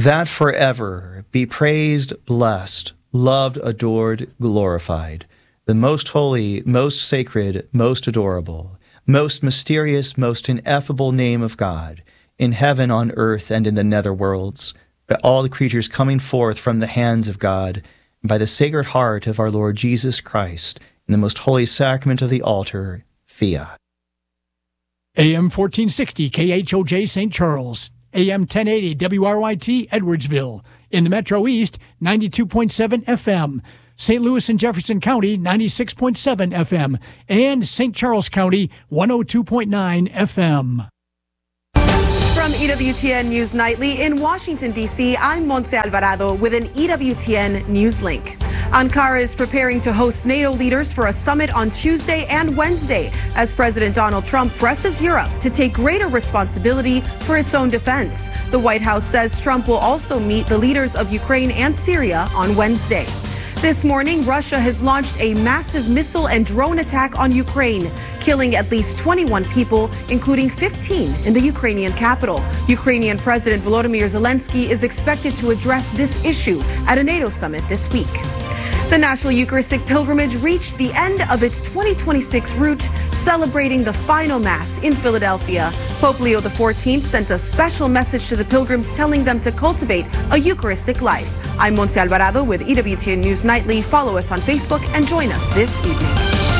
that forever be praised, blessed, loved, adored, glorified, the most holy, most sacred, most adorable, most mysterious, most ineffable name of God, in heaven, on earth, and in the nether worlds, by all the creatures coming forth from the hands of God, and by the sacred heart of our Lord Jesus Christ, in the most holy sacrament of the altar, Fiat. AM 1460 KHOJ St. Charles, AM 1080 WRYT Edwardsville, in the Metro East, 92.7 FM, St. Louis and Jefferson County, 96.7 FM, and St. Charles County, 102.9 FM. From EWTN News Nightly in Washington, D.C., I'm Montse Alvarado with an EWTN News Link. Ankara is preparing to host NATO leaders for a summit on Tuesday and Wednesday as President Donald Trump presses Europe to take greater responsibility for its own defense. The White House says Trump will also meet the leaders of Ukraine and Syria on Wednesday. This morning, Russia has launched a massive missile and drone attack on Ukraine, killing at least 21 people, including 15 in the Ukrainian capital. Ukrainian President Volodymyr Zelensky is expected to address this issue at a NATO summit this week. The National Eucharistic Pilgrimage reached the end of its 2026 route, celebrating the final Mass in Philadelphia. Pope Leo XIV sent a special message to the pilgrims telling them to cultivate a Eucharistic life. I'm Montse Alvarado with EWTN News Nightly. Follow us on Facebook and join us this evening.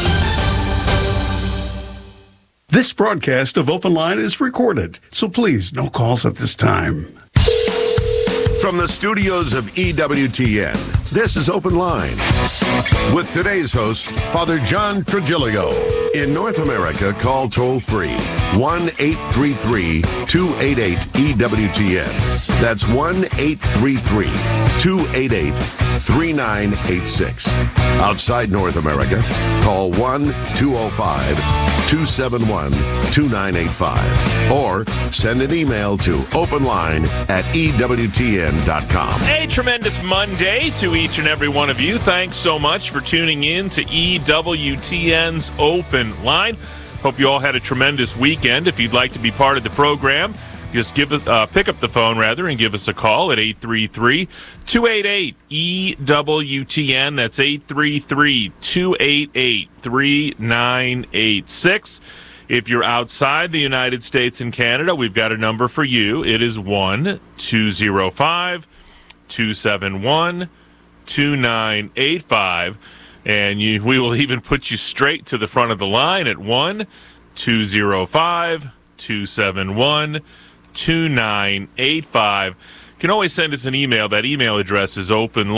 This broadcast of Open Line is recorded, so please, no calls at this time. From the studios of EWTN, this is Open Line. With today's host, Father John Trigilio. In North America, call toll-free 1-833-288-EWTN. That's 1-833-288-3986. Outside North America, call 1-205-271-2985. Or send an email to openline@EWTN.com. A tremendous Monday to each and every one of you. Thanks so much for tuning in to EWTN's Open Line. Hope you all had a tremendous weekend. If you'd like to be part of the program, just pick up the phone and give us a call at 833-288-EWTN. That's 833-288-3986. If you're outside the United States and Canada, we've got a number for you. It is 1-205-271-2985. And we will even put you straight to the front of the line at 1-205-271-2985. You can always send us an email. That email address is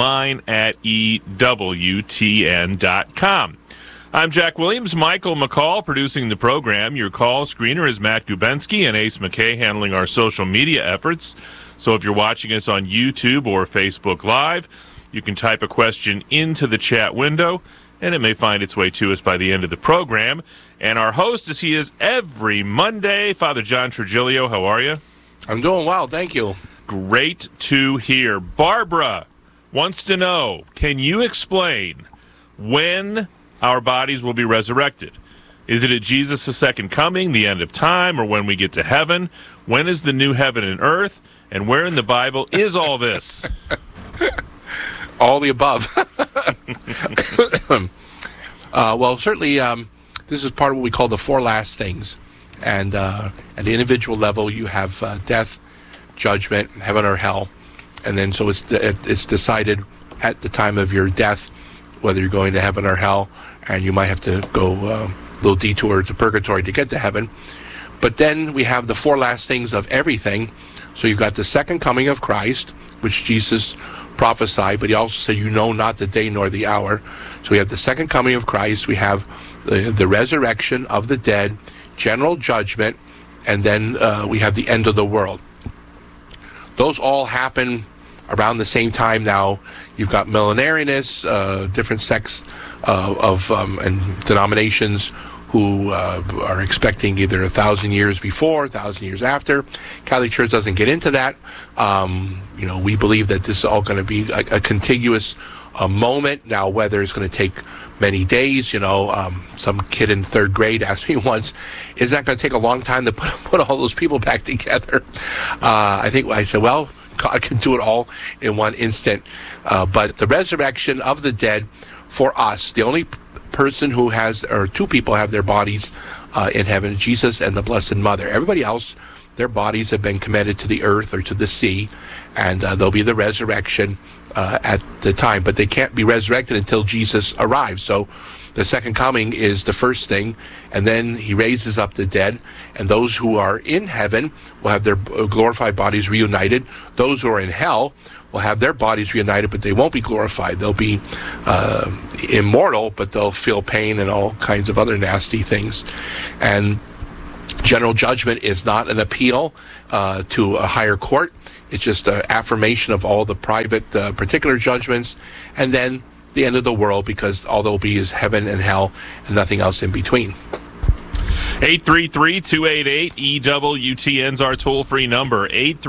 openline@EWTN.com. I'm Jack Williams. Michael McCall producing the program. Your call screener is Matt Gubensky and Ace McKay handling our social media efforts. So if you're watching us on YouTube or Facebook Live, you can type a question into the chat window, and it may find its way to us by the end of the program. And our host, as he is every Monday, Father John Trigilio. How are you? I'm doing well, thank you. Great to hear. Barbara wants to know, can you explain when our bodies will be resurrected? Is it at Jesus' second coming, the end of time, or when we get to heaven? When is the new heaven and earth? And where in the Bible is all this? All the above. Well, certainly this is part of what we call the four last things. And at the individual level, you have death, judgment, heaven or hell. And then so it's decided at the time of your death whether you're going to heaven or hell. And you might have to go a little detour to purgatory to get to heaven. But then we have the four last things of everything. So you've got the second coming of Christ, which Jesus prophesied, but he also said, you know not the day nor the hour. So we have the second coming of Christ, we have the resurrection of the dead, general judgment, and then we have the end of the world. Those all happen around the same time now. You've got millenarianists, different sects and denominations who are expecting either 1,000 years before, 1,000 years after. Catholic Church doesn't get into that. We believe that this is all going to be a contiguous moment. Now, whether it's going to take many days, some kid in third grade asked me once, is that going to take a long time to put all those people back together? I said, well, God can do it all in one instant. But the resurrection of the dead for us, the only person who has, or two people have their bodies in heaven, Jesus and the Blessed Mother. Everybody else, their bodies have been committed to the earth or to the sea, and there'll be the resurrection at the time. But they can't be resurrected until Jesus arrives. So the second coming is the first thing, and then he raises up the dead, and those who are in heaven will have their glorified bodies reunited. Those who are in hell will have their bodies reunited, but they won't be glorified. They'll be immortal, but they'll feel pain and all kinds of other nasty things. And general judgment is not an appeal to a higher court. It's just an affirmation of all the private particular judgments, and then the end of the world, because all there'll be is heaven and hell and nothing else in between. 833-288-EWTN's our toll-free number,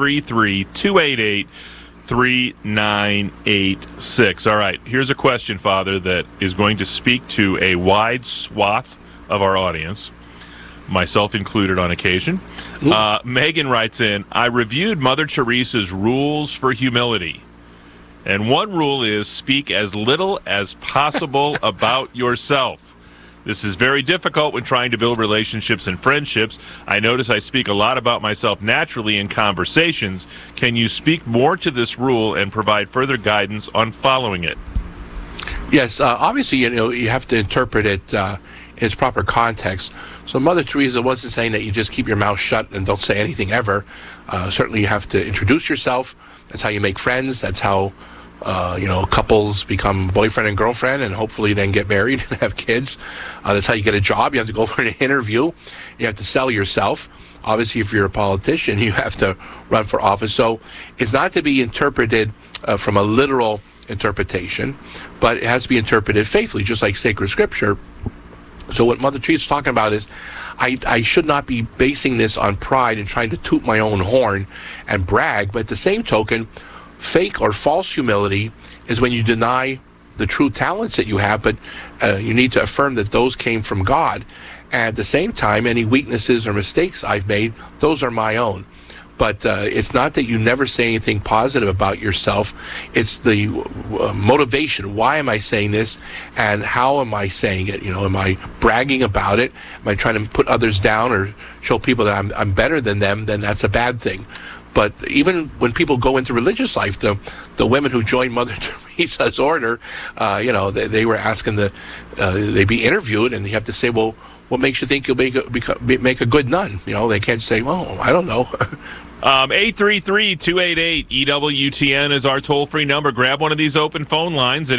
833-288-3986. All right, here's a question, Father, that is going to speak to a wide swath of our audience, myself included on occasion. Megan writes in, I reviewed Mother Teresa's rules for humility. And one rule is speak as little as possible about yourself. This is very difficult when trying to build relationships and friendships. I notice I speak a lot about myself naturally in conversations. Can you speak more to this rule and provide further guidance on following it? Yes, obviously, you have to interpret it in its proper context. So Mother Teresa wasn't saying that you just keep your mouth shut and don't say anything ever. Certainly you have to introduce yourself. That's how you make friends. That's how couples become boyfriend and girlfriend, and hopefully then get married and have kids. That's how you get a job. You have to go for an interview. You have to sell yourself. Obviously, if you're a politician, you have to run for office. So it's not to be interpreted from a literal interpretation, but it has to be interpreted faithfully, just like sacred scripture. So what Mother Teresa is talking about is, I should not be basing this on pride and trying to toot my own horn and brag, but at the same token, fake or false humility is when you deny the true talents that you have, but you need to affirm that those came from God. And at the same time, any weaknesses or mistakes I've made, those are my own. But it's not that you never say anything positive about yourself. It's the motivation. Why am I saying this? And how am I saying it? Am I bragging about it? Am I trying to put others down or show people that I'm better than them? Then that's a bad thing. But even when people go into religious life, the women who joined Mother Teresa's order, they were asking they be interviewed, and you have to say, well, what makes you think you'll make a good nun? They can't say, well, I don't know. 833-288-EWTN is our toll-free number. Grab one of these open phone lines at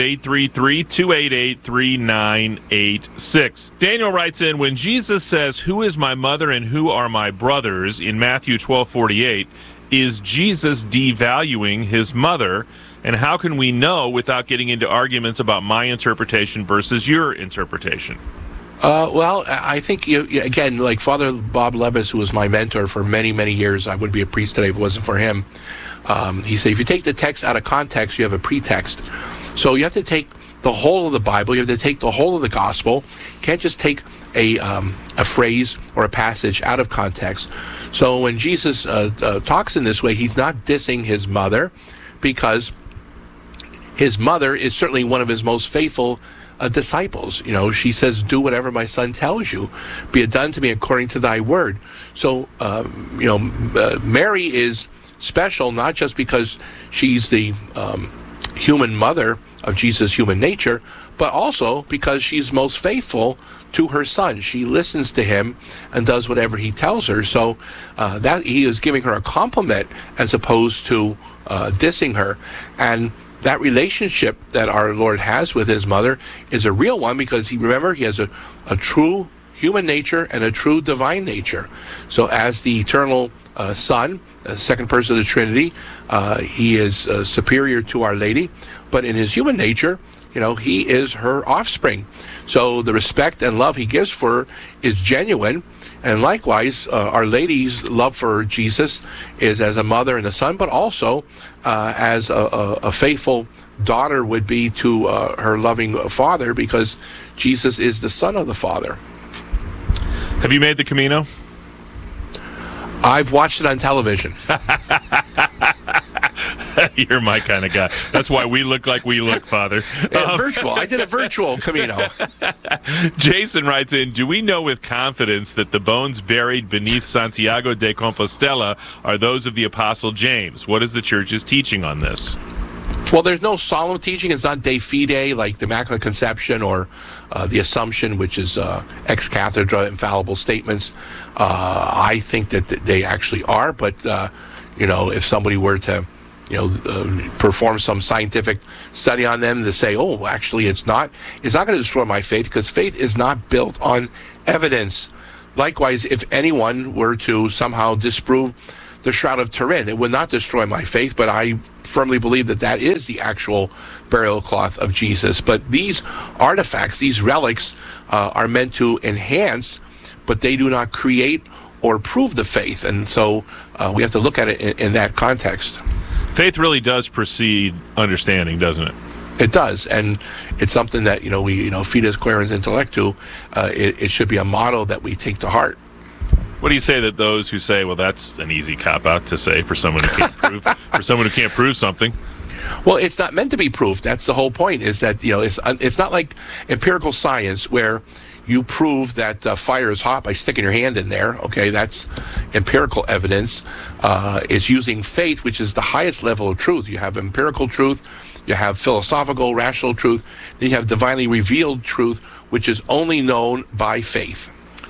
833-288-3986. Daniel writes in, when Jesus says, who is my mother and who are my brothers, in Matthew 12:48, is Jesus devaluing his mother? And how can we know without getting into arguments about my interpretation versus your interpretation? Well, I think, again, like Father Bob Levis, who was my mentor for many, many years, I wouldn't be a priest today if it wasn't for him. He said, if you take the text out of context, you have a pretext. So you have to take the whole of the Bible. You have to take the whole of the gospel. You can't just take a phrase or a passage out of context. So when Jesus talks in this way, he's not dissing his mother, because his mother is certainly one of his most faithful disciples. She says, do whatever my son tells you, be it done to me according to thy word. So Mary is special not just because she's the human mother of Jesus' human nature, but also because she's most faithful to her son. She listens to him and does whatever he tells her. So that he is giving her a compliment as opposed to dissing her. And that relationship that our Lord has with his mother is a real one, because he has a true human nature and a true divine nature. So as the eternal Son, the second person of the Trinity, he is superior to Our Lady, but in his human nature, he is her offspring. So the respect and love he gives for her is genuine. And likewise, Our Lady's love for Jesus is as a mother and a son, but also as a faithful daughter would be to her loving father, because Jesus is the Son of the Father. Have you made the Camino? I've watched it on television. You're my kind of guy. That's why we look like we look, Father. Virtual. I did a virtual Camino. Jason writes in, do we know with confidence that the bones buried beneath Santiago de Compostela are those of the Apostle James? What is the Church's teaching on this? Well, there's no solemn teaching. It's not de fide, like the Immaculate Conception or the Assumption, which is ex cathedra infallible statements. I think that they actually are, but if somebody were to perform some scientific study on them to say, oh, actually it's not going to destroy my faith, because faith is not built on evidence. Likewise, if anyone were to somehow disprove the Shroud of Turin, it would not destroy my faith, but I firmly believe that is the actual burial cloth of Jesus. But these artifacts, these relics, are meant to enhance, but they do not create or prove the faith. And so we have to look at it in that context. Faith really does precede understanding, doesn't it? It does, and it's something that we fides quaerens intellectu. It should be a motto that we take to heart. What do you say that those who say, well, that's an easy cop-out to say for someone who can't prove something? Well, it's not meant to be proof. That's the whole point. Is that it's not like empirical science where you prove that fire is hot by sticking your hand in there. Okay, that's empirical evidence. It's using faith, which is the highest level of truth. You have empirical truth, you have philosophical, rational truth, then you have divinely revealed truth, which is only known by faith.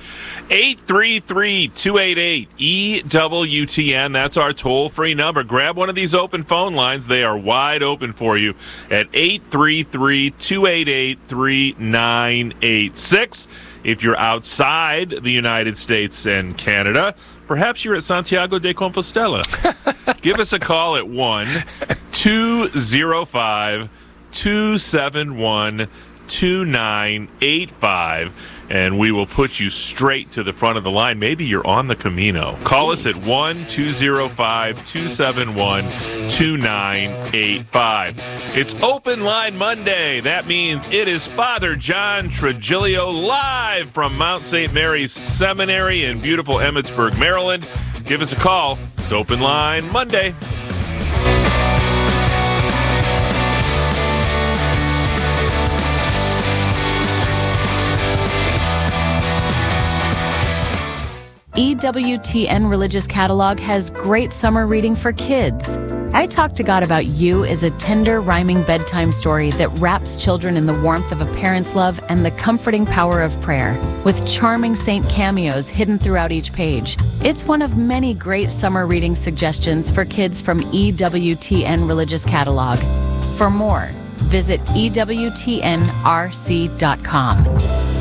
833-288-EWTN. That's our toll-free number. Grab one of these open phone lines. They are wide open for you at 833-288-3986. If you're outside the United States and Canada, perhaps you're at Santiago de Compostela. Give us a call at 1-205-271-2985. And we will put you straight to the front of the line. Maybe you're on the Camino. Call us at 1-205-271-2985. It's Open Line Monday. That means it is Father John Trigilio live from Mount St. Mary's Seminary in beautiful Emmitsburg, Maryland. Give us a call. It's Open Line Monday. EWTN Religious Catalog has great summer reading for kids. I Talk to God About You is a tender, rhyming bedtime story that wraps children in the warmth of a parent's love and the comforting power of prayer, with charming saint cameos hidden throughout each page. It's one of many great summer reading suggestions for kids from EWTN Religious Catalog. For more, visit EWTNRC.com.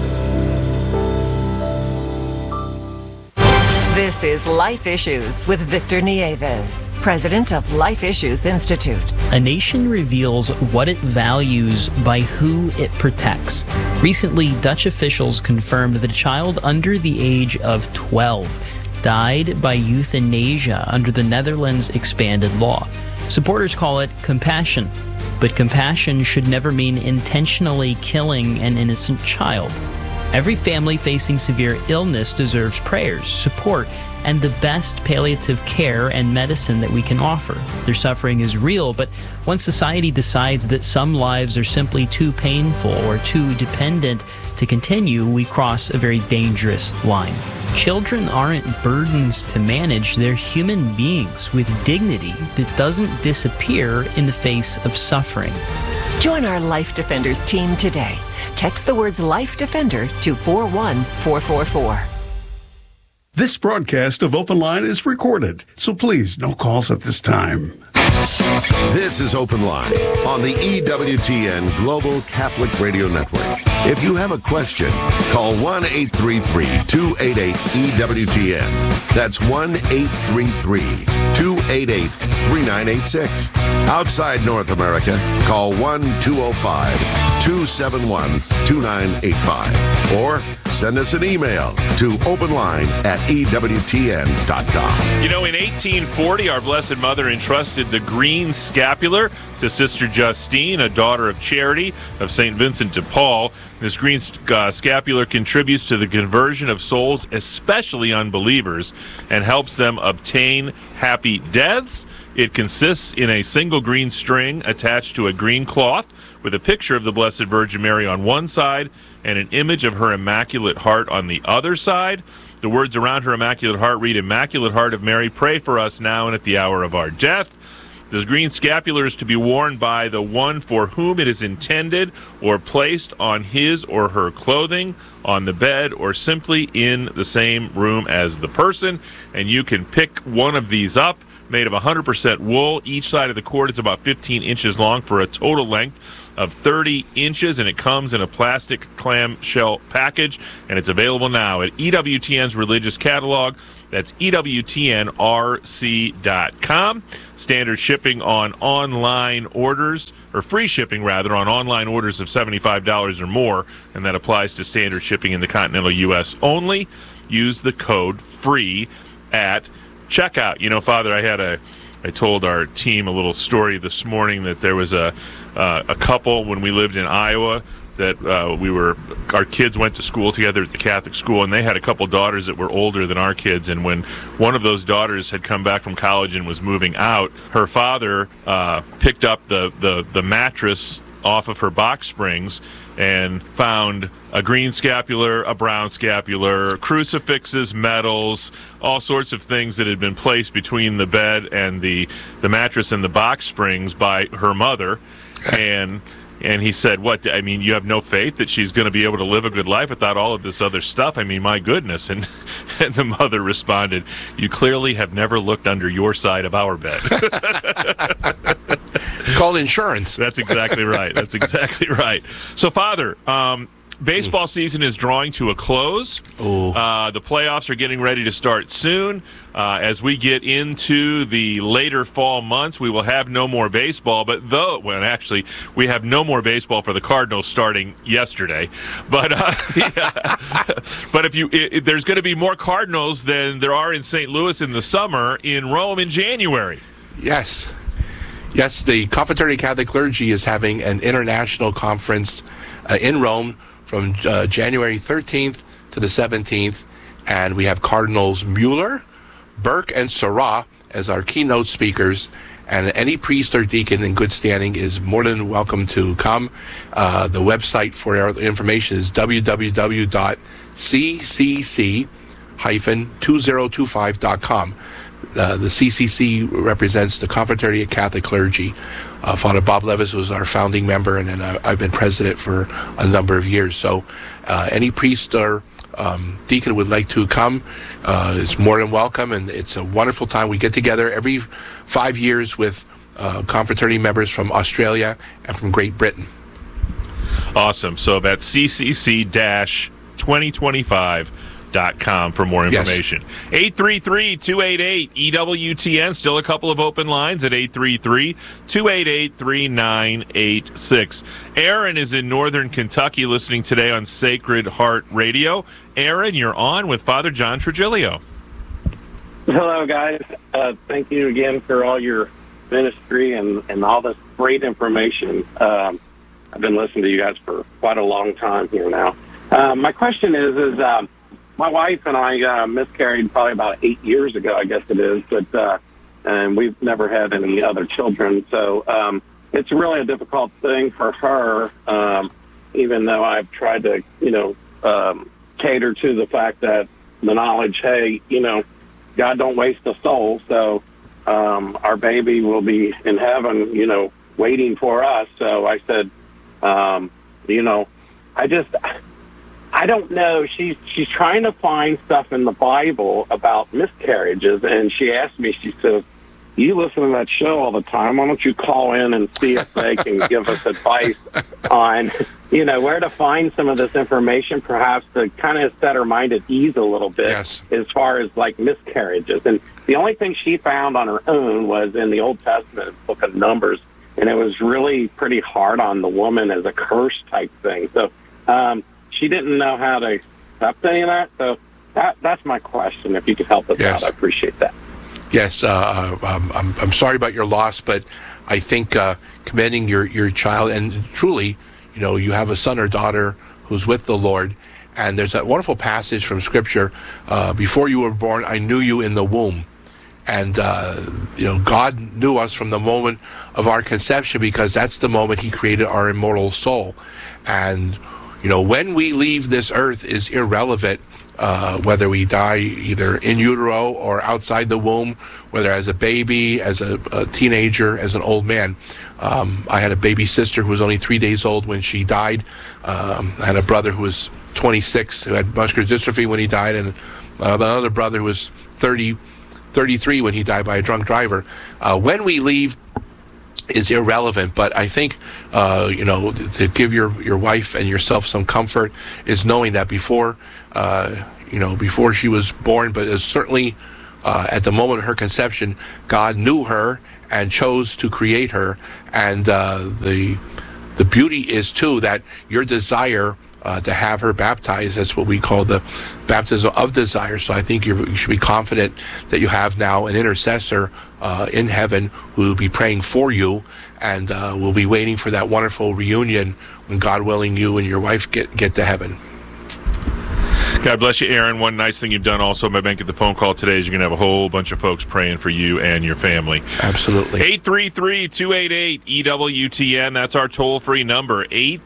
This is Life Issues with Victor Nieves, president of Life Issues Institute. A nation reveals what it values by who it protects. Recently, Dutch officials confirmed that a child under the age of 12 died by euthanasia under the Netherlands' expanded law. Supporters call it compassion, but compassion should never mean intentionally killing an innocent child. Every family facing severe illness deserves prayers, support, and the best palliative care and medicine that we can offer. Their suffering is real, but once society decides that some lives are simply too painful or too dependent to continue, we cross a very dangerous line. Children aren't burdens to manage. They're human beings with dignity that doesn't disappear in the face of suffering. Join our Life Defenders team today. Text the words Life Defender to 41444. This broadcast of Open Line is recorded, so please, no calls at this time. This is Open Line on the EWTN Global Catholic Radio Network. If you have a question, call 1-833-288-EWTN. That's 1-833-288-3986. Outside North America, call 1-205-271-2985. Or send us an email to openline@EWTN.com. You know, in 1840, our Blessed Mother entrusted the green scapular to Sister Justine, a daughter of Charity of St. Vincent de Paul. This green scapular contributes to the conversion of souls, especially unbelievers, and helps them obtain happy deaths. It consists in a single single green string attached to a green cloth with a picture of the Blessed Virgin Mary on one side and an image of her Immaculate Heart on the other side. The words around her Immaculate Heart read, "Immaculate Heart of Mary, pray for us now and at the hour of our death." The green scapular is to be worn by the one for whom it is intended, or placed on his or her clothing, on the bed, or simply in the same room as the person. And you can pick one of these up, made of 100% wool. Each side of the cord is about 15 inches long for a total length of 30 inches, and it comes in a plastic clamshell package, and it's available now at EWTN's religious catalog. That's EWTNRC.com. Standard shipping on online orders, or free shipping rather, on online orders of $75 or more, and that applies to standard shipping in the continental U.S. only. Use the code FREE at checkout. You know, Father, I told our team a little story this morning that there was a couple when we lived in Iowa that our kids went to school together at the Catholic school, and they had a couple daughters that were older than our kids. And when one of those daughters had come back from college and was moving out, her father picked up the mattress off of her box springs and found a green scapular, a brown scapular, crucifixes, medals, all sorts of things that had been placed between the bed and the mattress and the box springs by her mother. And he said, "What? I mean, you have no faith that she's going to be able to live a good life without all of this other stuff? I mean, my goodness." And the mother responded, "You clearly have never looked under your side of our bed." Called insurance. That's exactly right. That's exactly right. So, Father, baseball season is drawing to a close. The playoffs are getting ready to start soon. As we get into the later fall months, we will have no more baseball. But actually, we have no more baseball for the Cardinals starting yesterday. But but if there's going to be more Cardinals than there are in St. Louis in the summer, in Rome in January. Yes, the Confraternity Catholic Clergy is having an international conference in Rome from January 13th to the 17th, and we have Cardinals Mueller, Burke, and Sarah as our keynote speakers, and any priest or deacon in good standing is more than welcome to come. The website for our information is www.ccc-2025.com. The CCC represents the Confraternity of Catholic Clergy. Father Bob Levis was our founding member, and then I've been president for a number of years. So any priest or deacon would like to come is more than welcome, and it's a wonderful time. We get together every 5 years with confraternity members from Australia and from Great Britain. Awesome. So that's CCC-2025.com for more information. Yes. 833-288-EWTN. Still a couple of open lines at 833-288-3986. Aaron is in northern Kentucky listening today on Sacred Heart Radio. Aaron, you're on with Father John Trigilio. Hello, guys. Thank you again for all your ministry and all this great information. I've been listening to you guys for quite a long time here now. My question is my wife and I miscarried probably about 8 years ago, I guess it is, but and we've never had any other children. So it's really a difficult thing for her, even though I've tried to, cater to the fact that the knowledge, hey, God don't waste a soul. So our baby will be in heaven, waiting for us. So I said, I don't know. She's trying to find stuff in the Bible about miscarriages, and she asked me, she says, "You listen to that show all the time. Why don't you call in and see if they can give us advice on, where to find some of this information, perhaps to kind of set her mind at ease a little bit as far as like miscarriages." And the only thing she found on her own was in the Old Testament, book of Numbers, and it was really pretty hard on the woman as a curse type thing. So she didn't know how to accept any of that. So that's my question. If you could help us out, I appreciate that. Yes, I'm sorry about your loss, but I think commending your child, and truly, you have a son or daughter who's with the Lord, and there's that wonderful passage from Scripture, before you were born, I knew you in the womb. And, God knew us from the moment of our conception, because that's the moment he created our immortal soul. And, when we leave this earth is irrelevant, whether we die either in utero or outside the womb, whether as a baby, as a teenager, as an old man. I had a baby sister who was only 3 days old when she died. I had a brother who was 26 who had muscular dystrophy when he died, and another brother who was 33 when he died by a drunk driver. When we leave is irrelevant, but I think to give your wife and yourself some comfort is knowing that before she was born, but certainly at the moment of her conception, God knew her and chose to create her. And the beauty is too that your desire to have her baptized, that's what we call the baptism of desire. So I think you should be confident that you have now an intercessor in heaven who will be praying for you, and will be waiting for that wonderful reunion when, God willing, you and your wife get to heaven. God bless you, Aaron. One nice thing you've done also by making the phone call today is you're going to have a whole bunch of folks praying for you and your family. Absolutely. 833-288-EWTN. That's our toll-free number,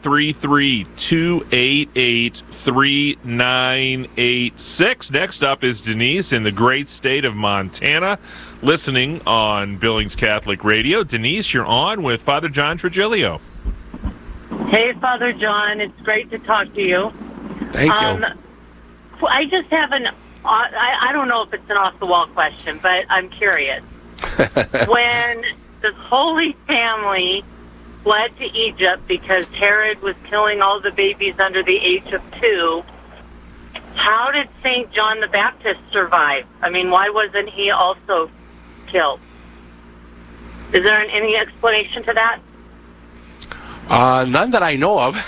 833-288-3986. Next up is Denise in the great state of Montana, listening on Billings Catholic Radio. Denise, you're on with Father John Trigilio. Hey, Father John. It's great to talk to you. Thank you. I just have I don't know if it's an off-the-wall question, but I'm curious. When the Holy Family fled to Egypt because Herod was killing all the babies under the age of 2, how did St. John the Baptist survive? I mean, why wasn't he also killed? Is there any explanation to that? None that I know of.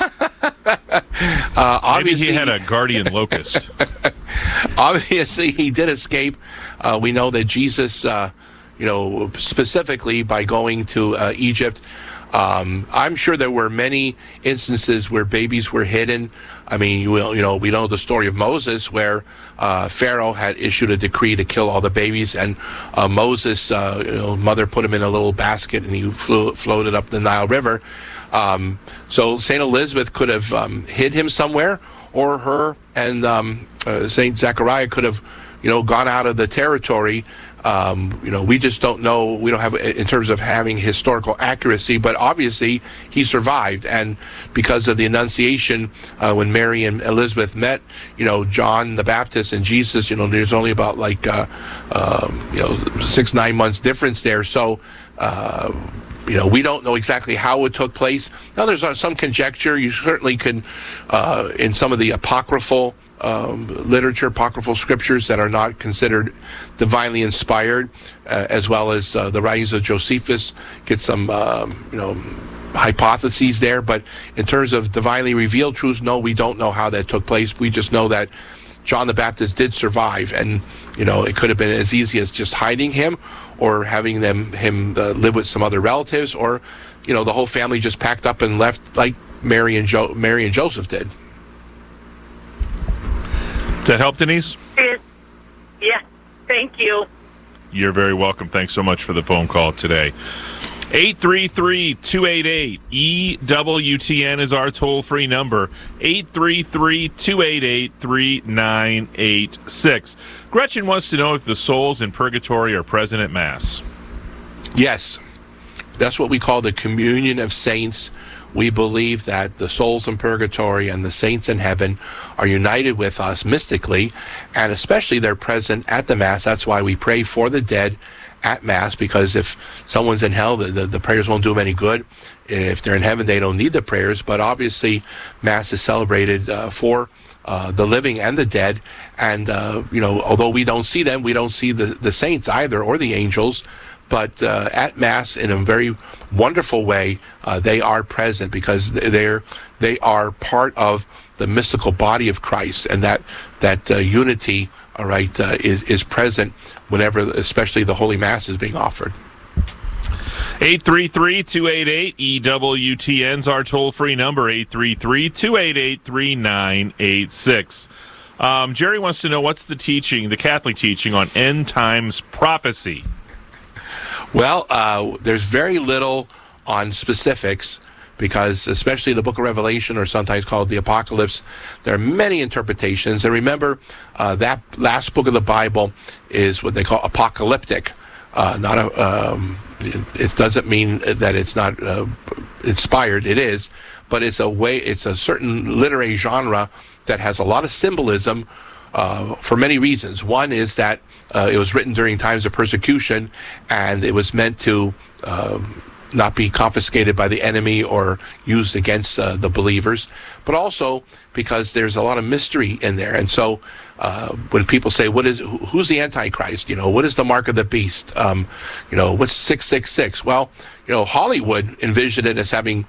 Maybe he had a guardian locust. Obviously, he did escape. We know that Jesus, specifically by going to Egypt, I'm sure there were many instances where babies were hidden. I mean, we know the story of Moses, where Pharaoh had issued a decree to kill all the babies, and Moses' mother put him in a little basket, and he floated up the Nile River. So St. Elizabeth could have hid him somewhere, or her and St. Zechariah could have, gone out of the territory. We just don't know. We don't have, in terms of having historical accuracy, but obviously he survived. And because of the Annunciation, when Mary and Elizabeth met, John the Baptist and Jesus, there's only about 6-9 months difference there. So, we don't know exactly how it took place. Now, there's some conjecture. You certainly can, in some of the apocryphal literature, apocryphal scriptures that are not considered divinely inspired, as well as the writings of Josephus, get some, hypotheses there. But in terms of divinely revealed truths, no, we don't know how that took place. We just know that John the Baptist did survive, and it could have been as easy as just hiding him, or having him live with some other relatives, or the whole family just packed up and left, like Mary and Joseph did. Does that help, Denise? Yeah, thank you. You're very welcome. Thanks so much for the phone call today. 833-288-EWTN is our toll-free number, 833-288-3986. Gretchen wants to know if the souls in purgatory are present at Mass. Yes. That's what we call the communion of saints. We believe that the souls in purgatory and the saints in heaven are united with us mystically, and especially they're present at the Mass. That's why we pray for the dead at Mass, because if someone's in hell, the prayers won't do them any good. If they're in heaven, they don't need the prayers. But obviously, Mass is celebrated for the living and the dead. And, although we don't see them, we don't see the saints either, or the angels. But at Mass, in a very wonderful way, they are present, because they are part of the mystical body of Christ, and that unity, all right, is present whenever, especially the Holy Mass is being offered. 833-288-EWTN's our toll-free number, 833-288-3986. Jerry wants to know what's the teaching, the Catholic teaching on end times prophecy. Well, there's very little on specifics because, especially the book of Revelation, or sometimes called the Apocalypse, there are many interpretations. And remember, that last book of the Bible is what they call apocalyptic. It doesn't mean that it's not inspired. It is, but it's a certain literary genre that has a lot of symbolism for many reasons. One is that it was written during times of persecution, and it was meant to not be confiscated by the enemy or used against the believers, but also because there's a lot of mystery in there. And so when people say, who's the Antichrist? What is the mark of the beast? What's 666? Well, Hollywood envisioned it as having